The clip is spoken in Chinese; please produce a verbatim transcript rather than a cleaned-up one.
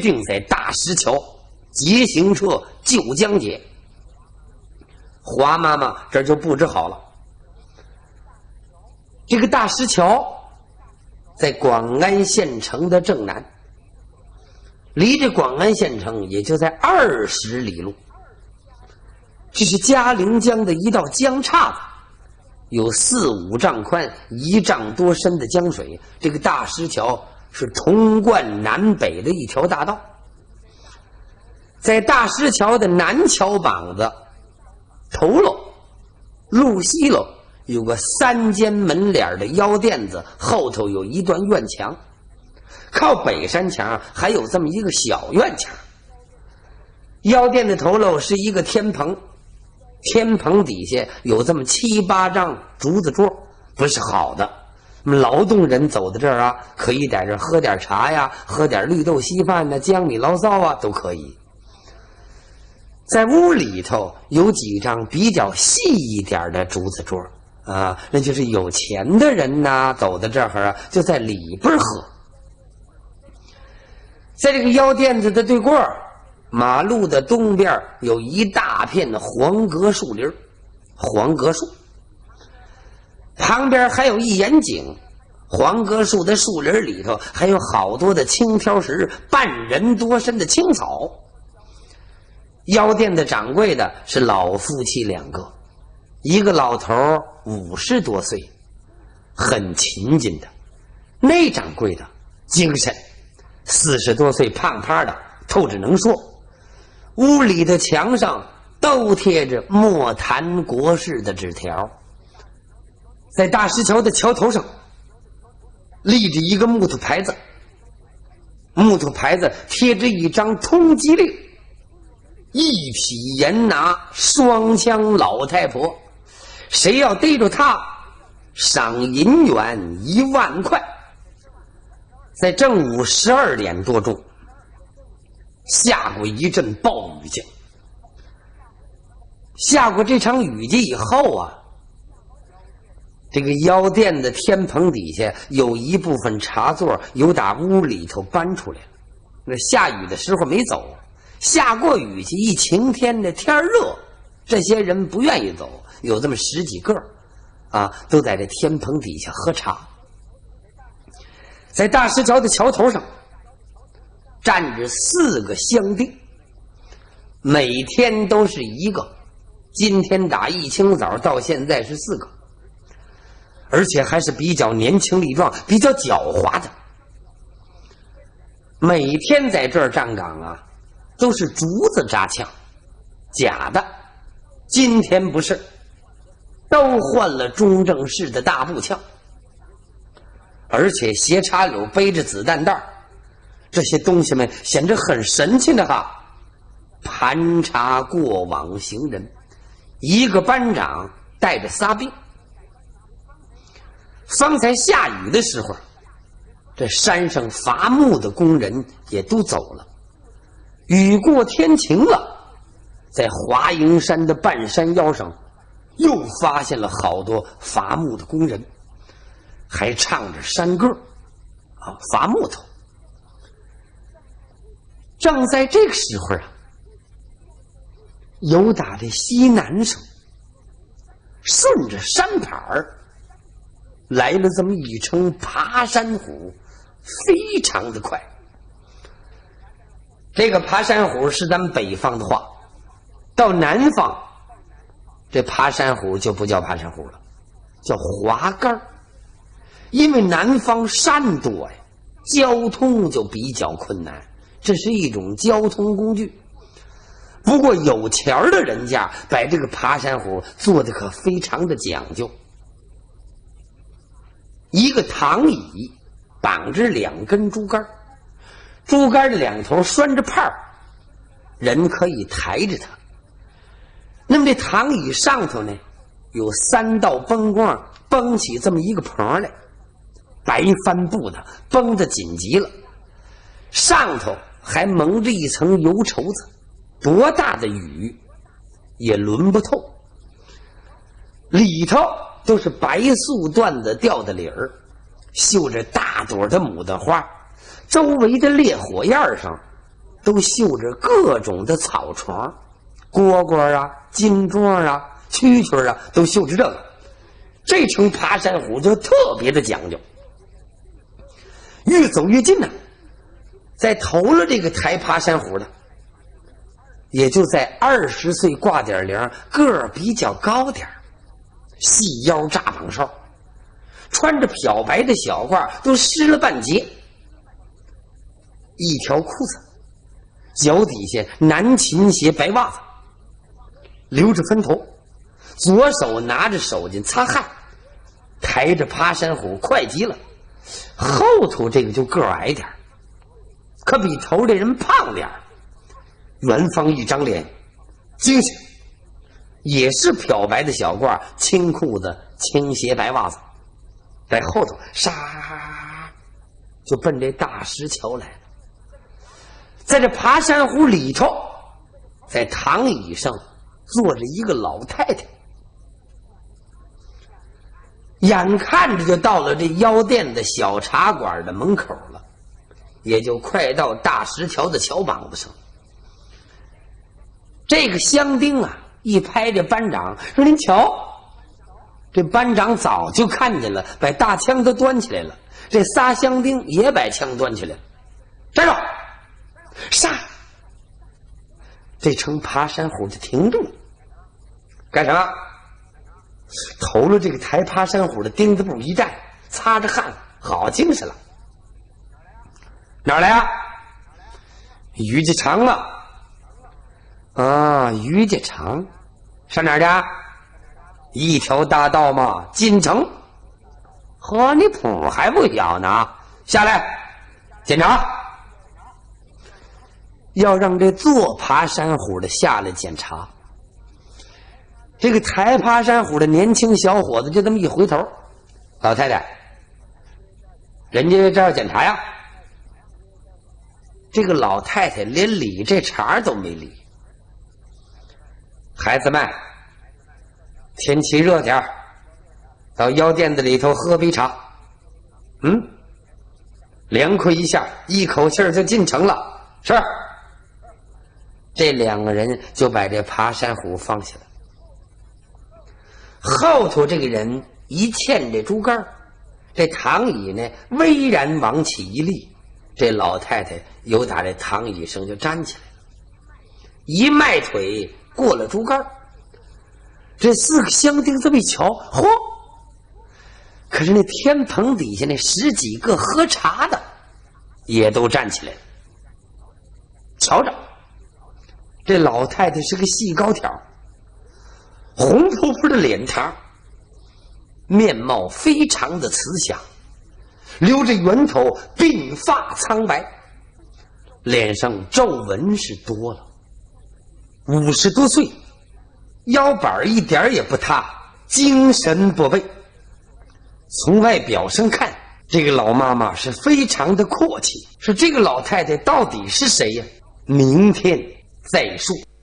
定在大石桥截行车救江姐。华妈妈这就布置好了。这个大石桥在广安县城的正南，离这广安县城也就在二十里路。这是嘉陵江的一道江岔子，有四五丈宽、一丈多深的江水。这个大石桥是通贯南北的一条大道。在大石桥的南桥膀子头楼路西楼有个三间门脸的腰垫子，后头有一段院墙，靠北山墙还有这么一个小院墙。腰垫的头楼是一个天棚，天棚底下有这么七八张竹子桌，不是好的。劳动人走到这儿啊，可以在这儿喝点茶呀，喝点绿豆稀饭呐、江米醪糟啊，都可以。在屋里头有几张比较细一点的竹子桌啊，那就是有钱的人呐，走到这儿啊，就在里边喝。在这个腰垫子的对过，马路的东边有一大片的黄葛树林，黄葛树旁边还有一眼井，黄葛树的树林里头还有好多的青条石，半人多深的青草。腰店的掌柜的是老夫妻两个，一个老头五十多岁，很勤勤的；那掌柜的精神，四十多岁，胖胖的，透着能说。屋里的墙上都贴着莫谈国事的纸条。在大石桥的桥头上立着一个木头牌子，木头牌子贴着一张通缉令，一匹严拿双枪老太婆，谁要逮住他，赏银元一万块。在正午十二点多钟，下过一阵暴雨劲。下过这场雨季以后啊，这个腰店的天棚底下有一部分茶座由打屋里头搬出来了。那下雨的时候没走，下过雨季一晴天的天热，这些人不愿意走，有这么十几个啊，都在这天棚底下喝茶。在大石桥的桥头上站着四个乡丁，每天都是一个，今天打一清早到现在是四个，而且还是比较年轻力壮、比较狡猾的。每天在这儿站岗啊，都是竹子扎枪，假的。今天不是，都换了中正式的大步枪，而且斜插柳背着子弹袋，这些东西们显着很神气的哈。盘查过往行人，一个班长带着仨兵。方才下雨的时候，这山上伐木的工人也都走了，雨过天晴了，在华蓥山的半山腰上又发现了好多伐木的工人，还唱着山歌啊，伐木头。正在这个时候啊，有打这西南省顺着山盘儿来了这么一乘爬山虎，非常的快。这个爬山虎是咱们北方的话，到南方这爬山虎就不叫爬山虎了，叫滑竿。因为南方山多呀，交通就比较困难，这是一种交通工具。不过有钱的人家把这个爬山虎做的可非常的讲究，一个躺椅绑着两根竹竿，竹竿的两头拴着帕，人可以抬着它。那么这躺椅上头呢，有三道绷光绷起这么一个棚来，白帆布的，绷得紧极了，上头还蒙着一层油绸子，多大的雨也轮不透。里头都是白素缎子吊的领儿，绣着大朵的牡丹花，周围的烈火焰上都绣着各种的草虫，蝈蝈啊、金钟啊、蛐蛐啊，都绣着这个。这称爬山虎就特别的讲究。越走越近呢、啊，在投了这个抬爬山虎的，也就在二十岁挂点铃，个儿比较高点，细腰炸膀哨，穿着漂白的小褂，都湿了半截，一条裤子，脚底下南秦鞋白袜子，留着分头，左手拿着手巾擦汗，抬着爬山虎快极了。后头这个就个儿矮点，可比头这人胖点，元方一张脸精神，也是漂白的小褂，青裤子青鞋白袜子，在后头杀就奔这大石桥来了。在这爬山虎里头，在躺椅上坐着一个老太太，眼看着就到了这腰店的小茶馆的门口了，也就快到大石桥的桥膀子上。这个乡丁啊，一拍这班长说：“您瞧！”这班长早就看见了，把大枪都端起来了。这仨乡丁也把枪端起来了，站住！杀！这称爬山虎就停住了。干什么？投了这个抬爬山虎的钉子步一站，擦着汗，好精神了。哪儿来啊？于家长了。啊，于家长，上哪儿去？一条大道嘛，进城。呵，你谱还不小呢，下来检查。要让这坐爬山虎的下来检查。这个抬爬山虎的年轻小伙子就这么一回头，老太太，人家这要检查呀。这个老太太连理这茬都没理。孩子们，天气热点儿，到药店子里头喝杯茶。嗯，凉快一下，一口气儿就进城了。是。这两个人就把这爬山虎放下了。后头这个人一牵这竹竿，这躺椅呢巍然往起一立，这老太太由打这躺椅上就站起来了，一迈腿过了竹竿。这四个乡丁这么一瞧，嚯！可是那天棚底下那十几个喝茶的也都站起来了。瞧着，这老太太是个细高挑，红扑扑的脸膛，面貌非常的慈祥，留着圆头，鬓发苍白，脸上皱纹是多了。五十多岁，腰板一点也不塌，精神不备。从外表上看，这个老妈妈是非常的阔气。说这个老太太到底是谁呀？明天再说。